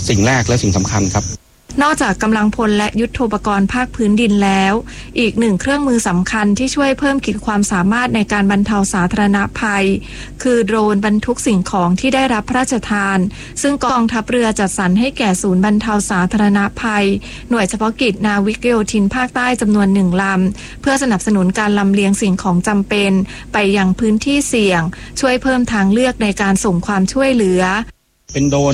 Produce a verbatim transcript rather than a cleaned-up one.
สิ่งแรกและสิ่งสำคัญครับนอกจากกำลังพลและยุทโธปกรณ์ภาคพื้นดินแล้วอีกหนึ่งเครื่องมือสำคัญที่ช่วยเพิ่มขีดความสามารถในการบรรเทาสาธารณภัยคือโดรนบรรทุกสิ่งของที่ได้รับพระราชทานซึ่งกองทัพเรือจัดสรรให้แก่ศูนย์บรรเทาสาธารณภัยหน่วยเฉพาะกิจนาวิกโยธินภาคใต้จำนวนหนึ่งลำเพื่อสนับสนุนการลำเลียงสิ่งของจำเป็นไปยังพื้นที่เสี่ยงช่วยเพิ่มทางเลือกในการส่งความช่วยเหลือเป็นโดรน